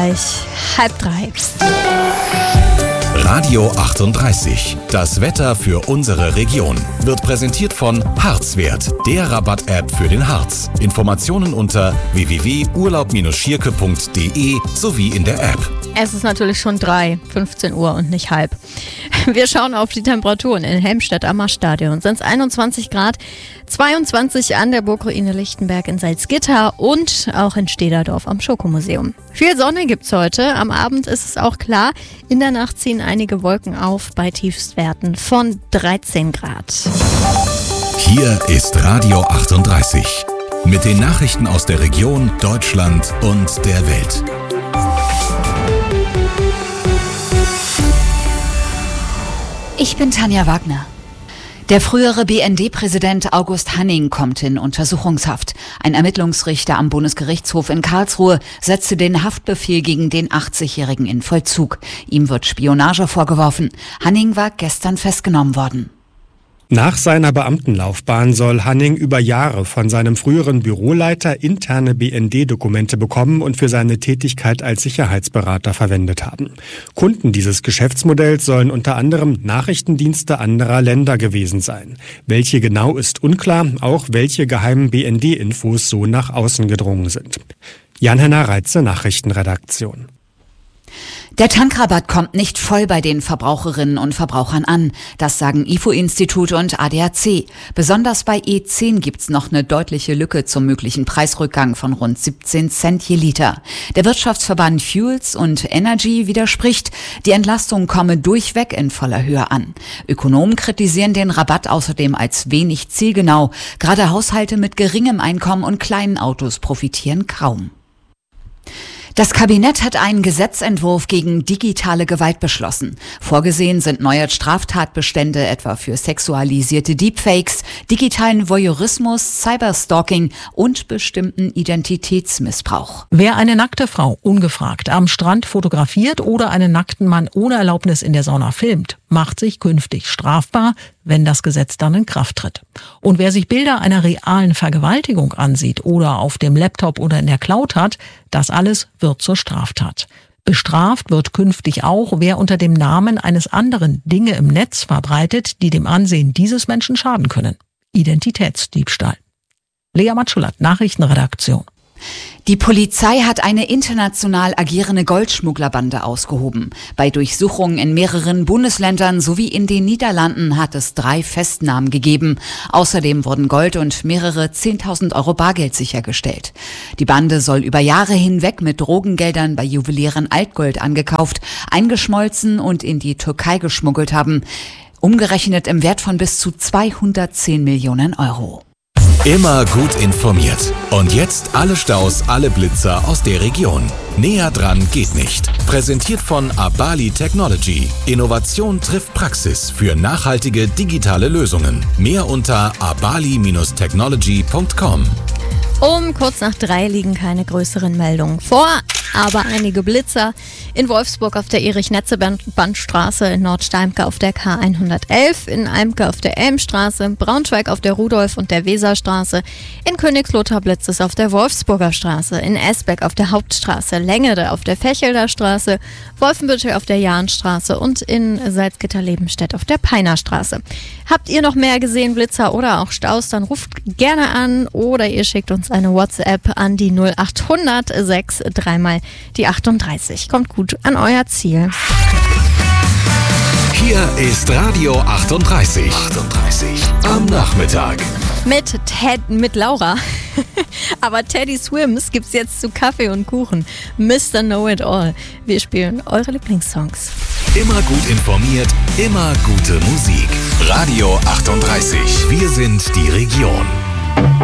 gleich 2:30. Radio 38. Das Wetter für unsere Region wird präsentiert von Harzwert, der Rabatt-App für den Harz. Informationen unter www.urlaub-schierke.de sowie in der App. Es ist natürlich schon 15 Uhr und nicht halb. Wir schauen auf die Temperaturen. In Helmstedt am Marstadion sind es 21 Grad, 22 an der Burgruine Lichtenberg in Salzgitter und auch in Stederdorf am Schokomuseum. Viel Sonne gibt's heute. Am Abend ist es auch klar. In der Nacht ziehen einige Wolken auf bei Tiefstwerten von 13 Grad. Hier ist Radio 38 mit den Nachrichten aus der Region, Deutschland und der Welt. Ich bin Tanja Wagner. Der frühere BND-Präsident August Hanning kommt in Untersuchungshaft. Ein Ermittlungsrichter am Bundesgerichtshof in Karlsruhe setzte den Haftbefehl gegen den 80-Jährigen in Vollzug. Ihm wird Spionage vorgeworfen. Hanning war gestern festgenommen worden. Nach seiner Beamtenlaufbahn soll Hanning über Jahre von seinem früheren Büroleiter interne BND-Dokumente bekommen und für seine Tätigkeit als Sicherheitsberater verwendet haben. Kunden dieses Geschäftsmodells sollen unter anderem Nachrichtendienste anderer Länder gewesen sein. Welche genau ist unklar, auch welche geheimen BND-Infos so nach außen gedrungen sind. Jan-Henner Reitze, Nachrichtenredaktion. Der Tankrabatt kommt nicht voll bei den Verbraucherinnen und Verbrauchern an. Das sagen IFO-Institut und ADAC. Besonders bei E10 gibt's noch eine deutliche Lücke zum möglichen Preisrückgang von rund 17 Cent je Liter. Der Wirtschaftsverband Fuels und Energy widerspricht, die Entlastung komme durchweg in voller Höhe an. Ökonomen kritisieren den Rabatt außerdem als wenig zielgenau. Gerade Haushalte mit geringem Einkommen und kleinen Autos profitieren kaum. Das Kabinett hat einen Gesetzentwurf gegen digitale Gewalt beschlossen. Vorgesehen sind neue Straftatbestände etwa für sexualisierte Deepfakes, digitalen Voyeurismus, Cyberstalking und bestimmten Identitätsmissbrauch. Wer eine nackte Frau ungefragt am Strand fotografiert oder einen nackten Mann ohne Erlaubnis in der Sauna filmt, macht sich künftig strafbar, wenn das Gesetz dann in Kraft tritt. Und wer sich Bilder einer realen Vergewaltigung ansieht oder auf dem Laptop oder in der Cloud hat, das alles wird zur Straftat. Bestraft wird künftig auch, wer unter dem Namen eines anderen Dinge im Netz verbreitet, die dem Ansehen dieses Menschen schaden können. Identitätsdiebstahl. Lea Matschulat, Nachrichtenredaktion. Die Polizei hat eine international agierende Goldschmugglerbande ausgehoben. Bei Durchsuchungen in mehreren Bundesländern sowie in den Niederlanden hat es 3 Festnahmen gegeben. Außerdem wurden Gold und mehrere 10.000 Euro Bargeld sichergestellt. Die Bande soll über Jahre hinweg mit Drogengeldern bei Juwelieren Altgold angekauft, eingeschmolzen und in die Türkei geschmuggelt haben. Umgerechnet im Wert von bis zu 210 Millionen Euro. Immer gut informiert. Und jetzt alle Staus, alle Blitzer aus der Region. Näher dran geht nicht. Präsentiert von Abali Technology. Innovation trifft Praxis für nachhaltige digitale Lösungen. Mehr unter abali-technology.com. Um kurz nach 3 liegen keine größeren Meldungen vor, aber einige Blitzer. In Wolfsburg auf der Erich-Netze-Bandstraße, in Nordsteimke auf der K111, in Eimke auf der Elmstraße, Braunschweig auf der Rudolf- und der Weserstraße, in Königslothar blitzt es auf der Wolfsburger Straße, in Esbeck auf der Hauptstraße, Längede auf der Fechelder Straße, Wolfenbüttel auf der Jahnstraße und in Salzgitter-Lebenstedt auf der Peinerstraße. Habt ihr noch mehr gesehen, Blitzer oder auch Staus, dann ruft gerne an oder ihr schickt uns eine WhatsApp an die 0800 63 mal die 38. Kommt gut an euer Ziel. Hier ist Radio 38. 38 am Nachmittag. Mit Laura. Aber Teddy Swims gibt's jetzt zu Kaffee und Kuchen. Mr. Know-It-All. Wir spielen eure Lieblingssongs. Immer gut informiert, immer gute Musik. Radio 38. Wir sind die Region.